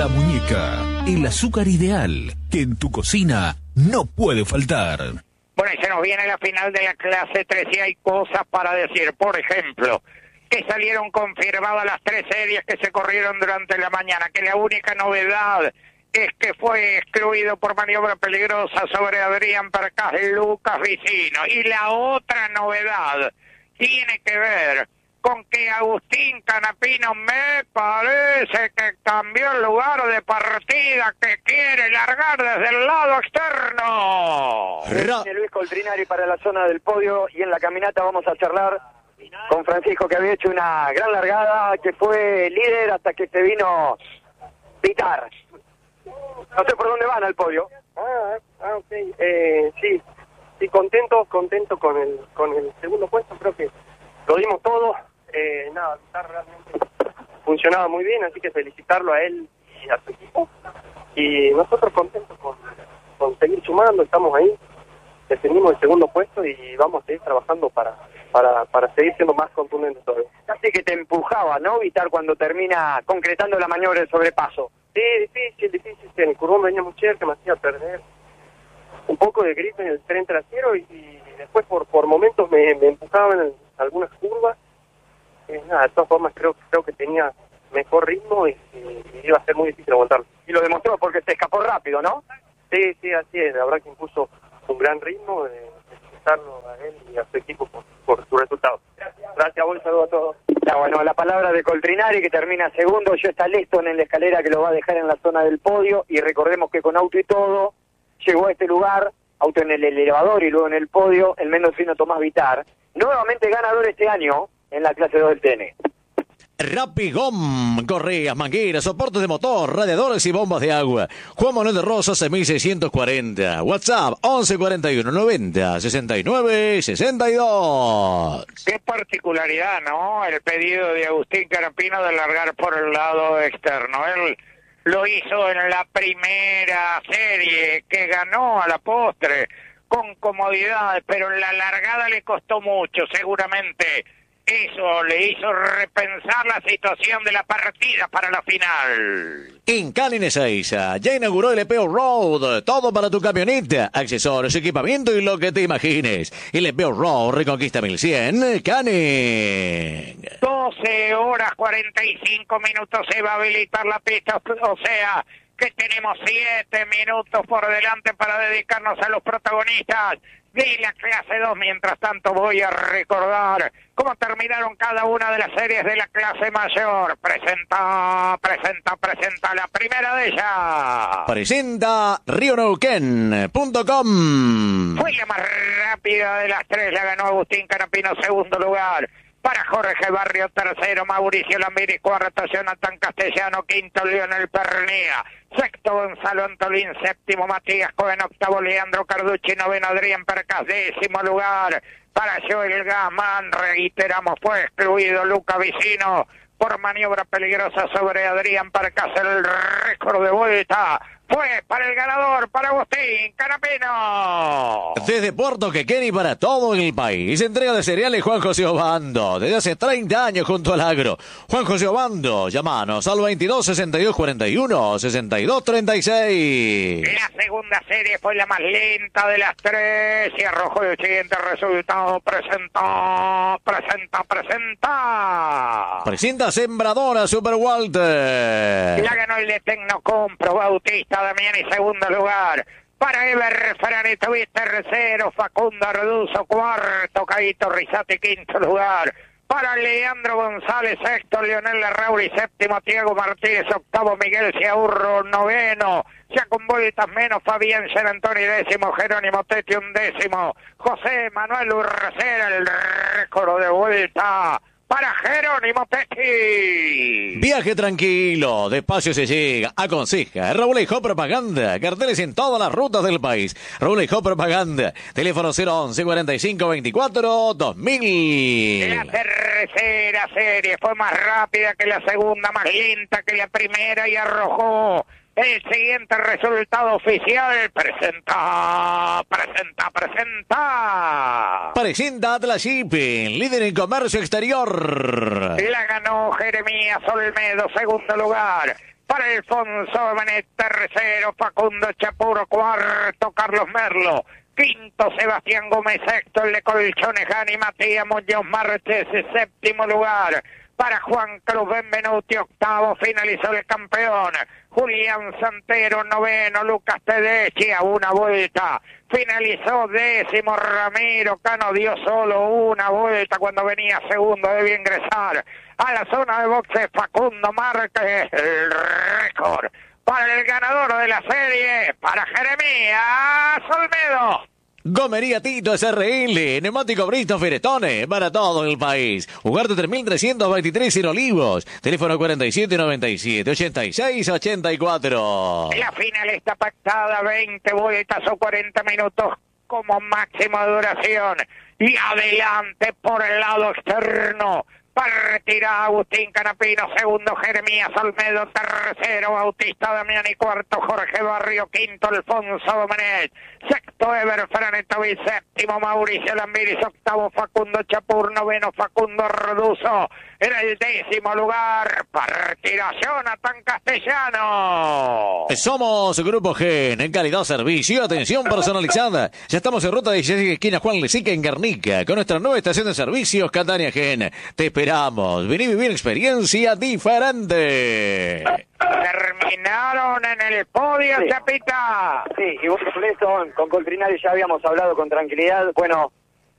La Muñeca, el azúcar ideal que en tu cocina no puede faltar. Bueno, y se nos viene la final de la clase 3 y hay cosas para decir. Por ejemplo, que salieron confirmadas las 3 series que se corrieron durante la mañana, que la única novedad es que fue excluido por maniobra peligrosa sobre Adrián Percas Lucas Vicino. Y la otra novedad tiene que ver con que Agustín Canapino me parece que cambió el lugar de partida, que quiere largar desde el lado externo. Viene Luis Coltrinari para la zona del podio y en la caminata vamos a charlar con Francisco, que había hecho una gran largada, que fue líder hasta que se vino Pitar. No sé por dónde van al podio. Ok. Sí, contento con el segundo puesto. Creo que lo dimos todo. Pitar realmente funcionaba muy bien, así que felicitarlo a él y a su equipo. Y nosotros contentos con seguir sumando, estamos ahí, defendimos el segundo puesto y vamos a seguir trabajando para seguir siendo más contundentes todavía. Casi que te empujaba, ¿no, Vitar, cuando termina concretando la maniobra del sobrepaso? Sí, difícil. En el curvón venía muy cerca, me hacía perder un poco de grip en el tren trasero y después por momentos me empujaban en algunas curvas. De todas formas creo que tenía mejor ritmo y iba a ser muy difícil aguantarlo. Y lo demostró porque se escapó rápido, ¿no? Sí, así es. La verdad que impuso un gran ritmo, felicitarlo a él y a su equipo por su resultado. Gracias, buen saludo a todos. Ya, bueno, la palabra de Coltrinari, que termina segundo. Ya está Leston en la escalera, que lo va a dejar en la zona del podio. Y recordemos que con auto y todo llegó a este lugar, auto en el elevador y luego en el podio, el mendocino Tomás Vitar, nuevamente ganador este año en la clase 2 del TN. Rapigom, correas, mangueras, soportes de motor, radiadores y bombas de agua. Juan Manuel de Rosas, 1640. WhatsApp, 1141 90 69 62. Qué particularidad, ¿no? El pedido de Agustín Canapino de largar por el lado externo. Él lo hizo en la primera serie, que ganó a la postre con comodidad, pero en la largada le costó mucho, seguramente. Eso le hizo repensar la situación de la partida para la final. En Canin Ezeiza ya inauguró el EPO Road, todo para tu camioneta, accesorios, equipamiento y lo que te imagines. El EPO Road Reconquista 1100, Canin. 12 horas 45 minutos se va a habilitar la pista, o sea que tenemos 7 minutos por delante para dedicarnos a los protagonistas de la clase 2. Mientras tanto voy a recordar cómo terminaron cada una de las series de la clase mayor. Presenta la primera de ellas. Presenta rioneuquén.com. Fue la más rápida de las 3, la ganó Agustín Canapino, segundo lugar. Para Jorge Barrio, tercero, Mauricio Lambiri, cuarto, Jonathan Castellano, quinto, Lionel Pernía, sexto, Gonzalo Antolín, séptimo, Matías Cohen, octavo, Leandro Carducci, noveno, Adrián Percas, décimo lugar. Para Joel Gasman, reiteramos, fue excluido Luca Vicino por maniobra peligrosa sobre Adrián Percas. El récord de vuelta fue para el ganador, para Agustín Canapino. Desde Puerto Quequén y para todo el país, entrega de cereales Juan José Obando, desde hace 30 años junto al agro. Juan José Obando, llámanos al 22 62 41 62 36. La segunda serie fue la más lenta de las 3 y arrojó el siguiente resultado. Presenta Sembradora Super Walter. La ganó el de Tecnocompro, Bautista Damián, y segundo lugar para Eber Franetovic, tercero, Facundo Arduzo, cuarto, Caíto Rizati, quinto lugar para Leandro González, sexto, Leonel Larrauri, séptimo, Tiago Martínez, octavo, Miguel Ciaurro, noveno, ya con vueltas menos, Fabián San Antonio, décimo, Jerónimo Teti, undécimo, José Manuel Urracera, el récord de vuelta para Jerónimo Techi. Viaje tranquilo, despacio se llega. Aconseja Robulejo Propaganda. Carteles en todas las rutas del país. Robulejo Propaganda. Teléfono 011 45 24 2000. La tercera serie fue más rápida que la segunda, más lenta que la primera y arrojó el siguiente resultado oficial. Presenta Atlas Shipping, líder en comercio exterior. La ganó Jeremías Olmedo, segundo lugar para Alfonso Benet, tercero Facundo Chapuro, cuarto Carlos Merlo, quinto Sebastián Gómez, sexto el de Colchones Gani Matías Muñoz Marches, séptimo lugar para Juan Cruz Benvenuti, octavo finalizó el campeón Julián Santero, noveno Lucas Tedeschi, a una vuelta finalizó décimo Ramiro Cano, dio solo una vuelta cuando venía segundo, debía ingresar a la zona de boxe Facundo Márquez, el récord para el ganador de la serie, para Jeremías Olmedo. Gomería Tito SRL, neumático Brito Firestone, para todo el país. Ugarte 3323 en Olivos, teléfono 4797-8684. La final está pactada, 20 vueltas o 40 minutos como máximo de duración. Y adelante por el lado externo. Partida Agustín Canapino, segundo Jeremías Olmedo, tercero Bautista Damiani, cuarto Jorge Barrio, quinto Alfonso Domenech, sexto Ever Franetovic, séptimo Mauricio Lambiris, octavo Facundo Chapur, noveno Facundo Roduso, en el décimo lugar, partida Jonathan Castellano. Somos Grupo Gen, en calidad, servicio, atención personalizada. Ya estamos en ruta 16, esquina Juan Lesica en Guernica, con nuestra nueva estación de servicios Catania Gen. Te esperamos, vení a vivir experiencia diferente. Terminaron en el podio, Sí. Chapita. Sí, y bueno, con esto, con Coltrinari ya habíamos hablado con tranquilidad. Bueno,